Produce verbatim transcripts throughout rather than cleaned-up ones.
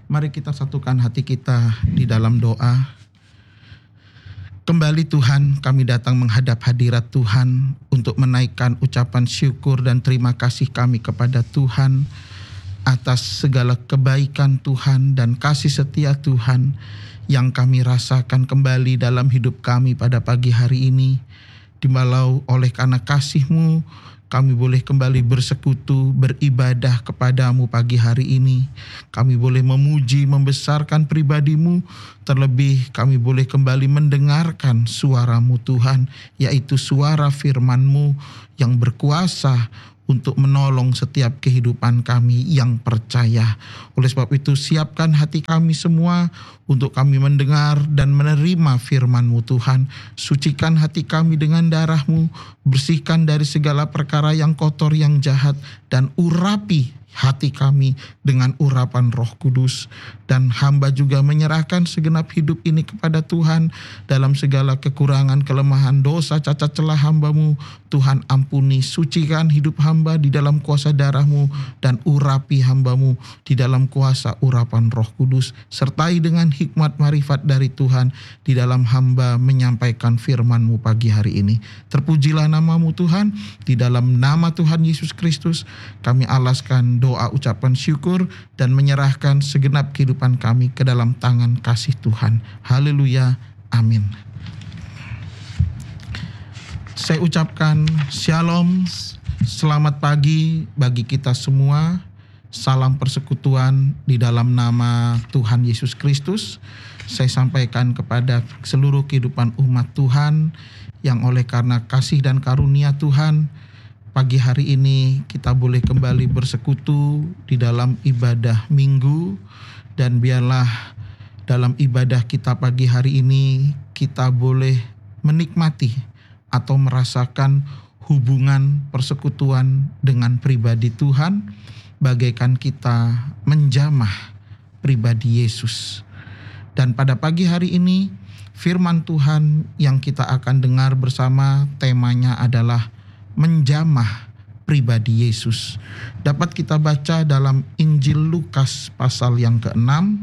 Mari kita satukan hati kita di dalam doa. Kembali Tuhan, kami datang menghadap hadirat Tuhan untuk menaikkan ucapan syukur dan terima kasih kami kepada Tuhan atas segala kebaikan Tuhan dan kasih setia Tuhan yang kami rasakan kembali dalam hidup kami pada pagi hari ini. Dimana oleh karena kasih-Mu, kami boleh kembali bersekutu, beribadah kepadamu pagi hari ini. Kami boleh memuji, membesarkan pribadi-Mu. Terlebih kami boleh kembali mendengarkan suara-Mu Tuhan, yaitu suara firman-Mu yang berkuasa untuk menolong setiap kehidupan kami yang percaya. Oleh sebab itu siapkan hati kami semua untuk kami mendengar dan menerima firman-Mu Tuhan. Sucikan hati kami dengan darah-Mu, bersihkan dari segala perkara yang kotor, yang jahat, dan urapi hati kami dengan urapan Roh Kudus. Dan hamba juga menyerahkan segenap hidup ini kepada Tuhan dalam segala kekurangan, kelemahan, dosa, cacat celah hamba-Mu. Tuhan ampuni, sucikan hidup hamba di dalam kuasa darah-Mu dan urapi hamba-Mu di dalam kuasa urapan Roh Kudus. Sertai dengan hikmat marifat dari Tuhan di dalam hamba menyampaikan firman-Mu pagi hari ini. Terpujilah nama-Mu Tuhan, di dalam nama Tuhan Yesus Kristus kami alaskan doa ucapan syukur dan menyerahkan segenap kehidupan kami ke dalam tangan kasih Tuhan. Haleluya, amin. Saya ucapkan shalom, selamat pagi bagi kita semua. Salam persekutuan di dalam nama Tuhan Yesus Kristus. Saya sampaikan kepada seluruh kehidupan umat Tuhan yang oleh karena kasih dan karunia Tuhan, pagi hari ini kita boleh kembali bersekutu di dalam ibadah minggu. Dan biarlah dalam ibadah kita pagi hari ini kita boleh menikmati atau merasakan hubungan persekutuan dengan pribadi Tuhan, bagaikan kita menjamah pribadi Yesus. Dan pada pagi hari ini firman Tuhan yang kita akan dengar bersama temanya adalah menjamah pribadi Yesus. Dapat kita baca dalam Injil Lukas pasal yang keenam,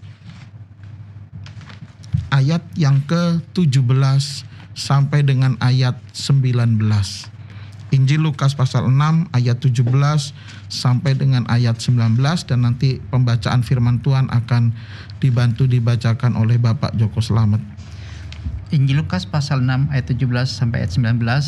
ayat yang ke tujuh belas sampai dengan ayat sembilan belas. Injil Lukas pasal enam ayat tujuh belas sampai dengan ayat sembilan belas, dan nanti pembacaan firman Tuhan akan dibantu dibacakan oleh Bapak Joko Slamet. Injil Lukas pasal enam ayat tujuh belas sampai ayat sembilan belas.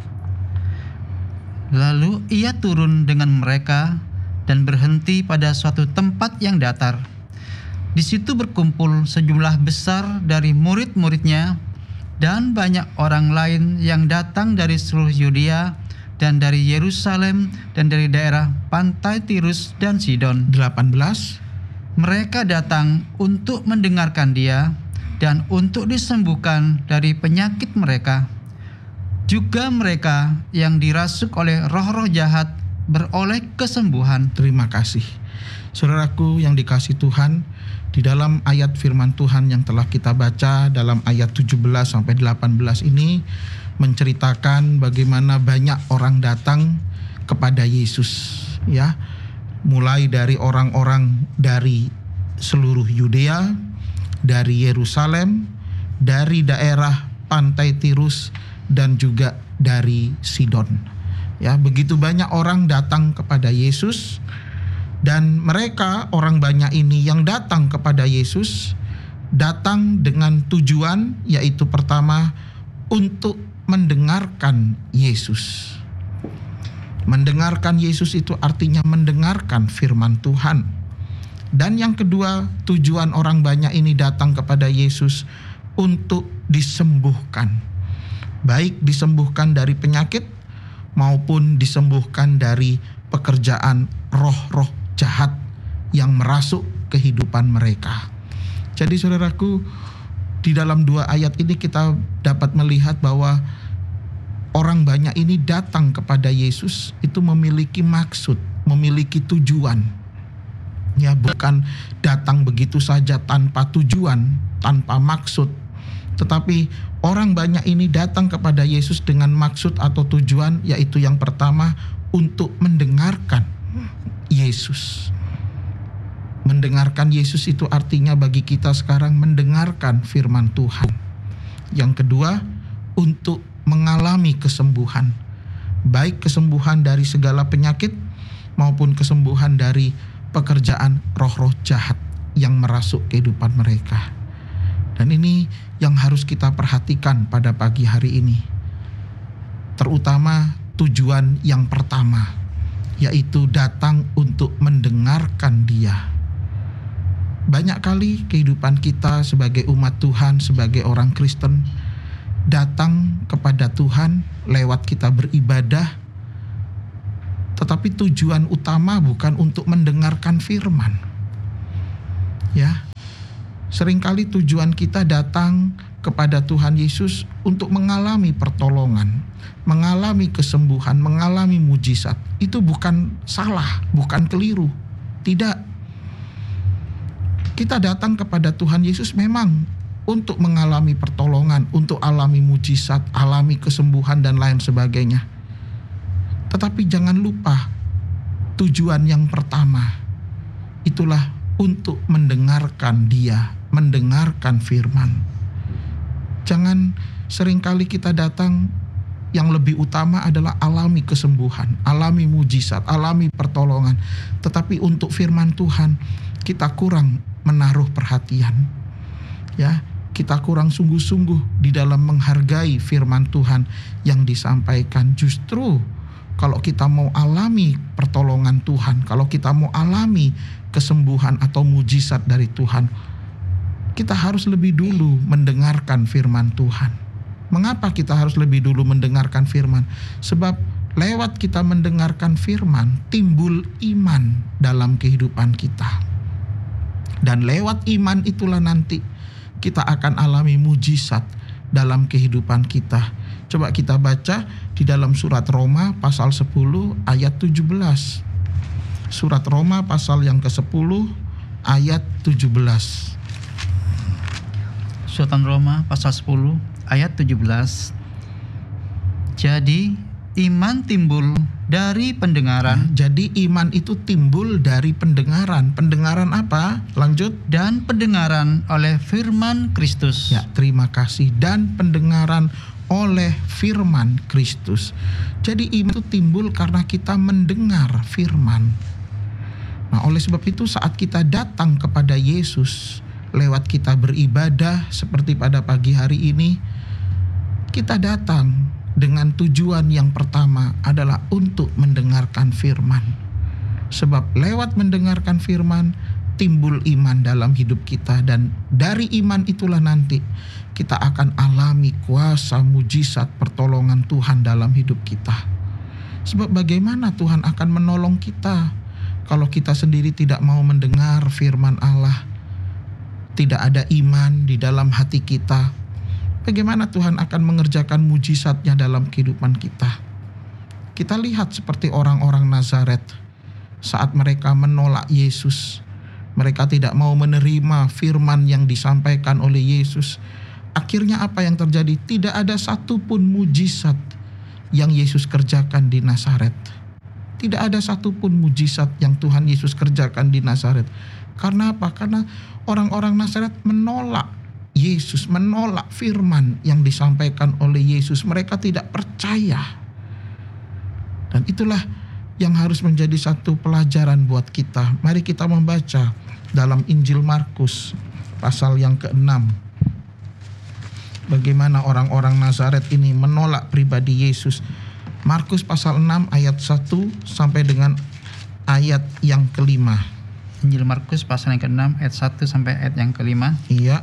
Lalu ia turun dengan mereka dan berhenti pada suatu tempat yang datar. Di situ berkumpul sejumlah besar dari murid-muridnya dan banyak orang lain yang datang dari seluruh Yudea dan dari Yerusalem dan dari daerah pantai Tirus dan Sidon. delapan belas. Mereka datang untuk mendengarkan dia dan untuk disembuhkan dari penyakit mereka. Juga mereka yang dirasuk oleh roh-roh jahat beroleh kesembuhan. Terima kasih. Saudaraku yang dikasihi Tuhan, di dalam ayat firman Tuhan yang telah kita baca dalam ayat tujuh belas sampai delapan belas ini menceritakan bagaimana banyak orang datang kepada Yesus, ya. Mulai dari orang-orang dari seluruh Yudea, dari Yerusalem, dari daerah pantai Tirus, dan juga dari Sidon. Ya, begitu banyak orang datang kepada Yesus, dan mereka orang banyak ini yang datang kepada Yesus datang dengan tujuan, yaitu pertama untuk mendengarkan Yesus. Mendengarkan Yesus itu artinya mendengarkan firman Tuhan. Dan yang kedua, tujuan orang banyak ini datang kepada Yesus untuk disembuhkan. Baik disembuhkan dari penyakit maupun disembuhkan dari pekerjaan roh-roh jahat yang merasuk kehidupan mereka. Jadi saudaraku, di dalam dua ayat ini kita dapat melihat bahwa orang banyak ini datang kepada Yesus itu memiliki maksud, memiliki tujuan. Ya, bukan datang begitu saja tanpa tujuan, tanpa maksud. Tetapi orang banyak ini datang kepada Yesus dengan maksud atau tujuan, yaitu yang pertama untuk mendengarkan Yesus. Mendengarkan Yesus itu artinya bagi kita sekarang mendengarkan firman Tuhan. Yang kedua, untuk mengalami kesembuhan. Baik kesembuhan dari segala penyakit maupun kesembuhan dari pekerjaan roh-roh jahat yang merasuk kehidupan mereka. Dan ini yang harus kita perhatikan pada pagi hari ini. Terutama tujuan yang pertama, yaitu datang untuk mendengarkan Dia. Banyak kali kehidupan kita sebagai umat Tuhan, sebagai orang Kristen, datang kepada Tuhan lewat kita beribadah, tetapi tujuan utama bukan untuk mendengarkan firman. Ya, seringkali tujuan kita datang kepada Tuhan Yesus untuk mengalami pertolongan, mengalami kesembuhan, mengalami mujizat. Itu bukan salah, bukan keliru. Tidak. Kita datang kepada Tuhan Yesus memang untuk mengalami pertolongan, untuk alami mujizat, alami kesembuhan dan lain sebagainya. Tetapi jangan lupa tujuan yang pertama itulah untuk mendengarkan Dia, mendengarkan firman. Jangan seringkali kita datang yang lebih utama adalah alami kesembuhan, alami mujizat, alami pertolongan. Tetapi untuk firman Tuhan kita kurang menaruh perhatian. Ya, kita kurang sungguh-sungguh di dalam menghargai firman Tuhan yang disampaikan. Justru kalau kita mau alami pertolongan Tuhan, kalau kita mau alami kesembuhan atau mujizat dari Tuhan, kita harus lebih dulu mendengarkan firman Tuhan. Mengapa kita harus lebih dulu mendengarkan firman? Sebab lewat kita mendengarkan firman, timbul iman dalam kehidupan kita. Dan lewat iman itulah nanti kita akan alami mujizat dalam kehidupan kita. Coba kita baca di dalam surat Roma pasal sepuluh ayat tujuh belas. Surat Roma pasal yang kesepuluh ayat tujuh belas. Surat Roma pasal sepuluh ayat tujuh belas. Jadi iman timbul dari pendengaran. Jadi iman itu timbul dari pendengaran. Pendengaran apa? Lanjut. Dan pendengaran oleh firman Kristus. Ya, terima kasih. Dan pendengaran oleh firman Kristus. Jadi iman itu timbul karena kita mendengar firman. Nah, oleh sebab itu saat kita datang kepada Yesus lewat kita beribadah seperti pada pagi hari ini, kita datang dengan tujuan yang pertama adalah untuk mendengarkan firman. Sebab lewat mendengarkan firman timbul iman dalam hidup kita, dan dari iman itulah nanti kita akan alami kuasa mujizat pertolongan Tuhan dalam hidup kita. Sebab bagaimana Tuhan akan menolong kita kalau kita sendiri tidak mau mendengar firman Allah, tidak ada iman di dalam hati kita? Bagaimana Tuhan akan mengerjakan mujizatnya dalam kehidupan kita? Kita lihat seperti orang-orang Nazaret saat mereka menolak Yesus. Mereka tidak mau menerima firman yang disampaikan oleh Yesus. Akhirnya apa yang terjadi? Tidak ada satupun mujizat yang Yesus kerjakan di Nazaret. Tidak ada satupun mujizat yang Tuhan Yesus kerjakan di Nazaret. Karena apa? Karena orang-orang Nazaret menolak Yesus, menolak firman yang disampaikan oleh Yesus. Mereka tidak percaya. Dan itulah yang harus menjadi satu pelajaran buat kita. Mari kita membaca dalam Injil Markus pasal yang keenam. Bagaimana orang-orang Nazaret ini menolak pribadi Yesus. Markus pasal enam ayat satu sampai dengan ayat yang kelima. Injil Markus pasal yang keenam ayat satu sampai ayat yang kelima. Iya.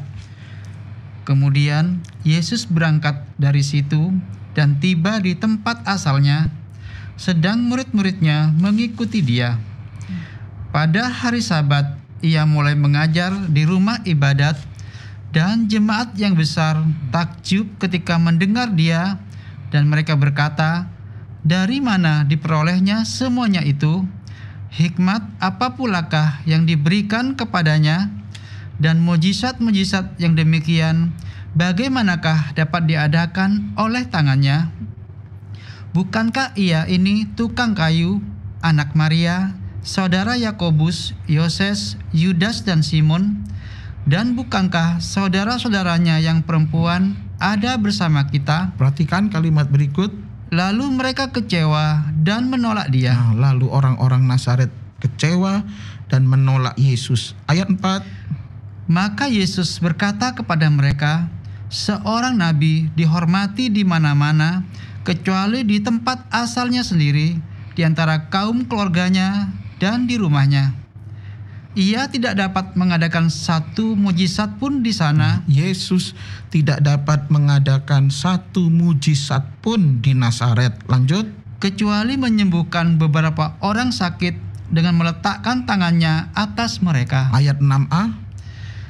Kemudian Yesus berangkat dari situ dan tiba di tempat asalnya, sedang murid-muridnya mengikuti Dia. Pada hari Sabat, Ia mulai mengajar di rumah ibadat, dan jemaat yang besar takjub ketika mendengar Dia, dan mereka berkata, "Dari mana diperolehnya semuanya itu? Hikmat apa pulakah yang diberikan kepadanya? Dan mujizat-mujizat yang demikian, bagaimanakah dapat diadakan oleh tangannya? Bukankah ia ini tukang kayu, anak Maria, saudara Yakobus, Yoses, Yudas dan Simon? Dan bukankah saudara-saudaranya yang perempuan ada bersama kita?" Perhatikan kalimat berikut. Lalu mereka kecewa dan menolak dia. Nah, lalu orang-orang Nazaret kecewa dan menolak Yesus. Ayat empat. Maka Yesus berkata kepada mereka, "Seorang nabi dihormati di mana-mana, kecuali di tempat asalnya sendiri, di antara kaum keluarganya dan di rumahnya. Ia tidak dapat mengadakan satu mujizat pun di sana." Yesus tidak dapat mengadakan satu mujizat pun di Nazaret. Lanjut. "Kecuali menyembuhkan beberapa orang sakit dengan meletakkan tangannya atas mereka." Ayat enam a.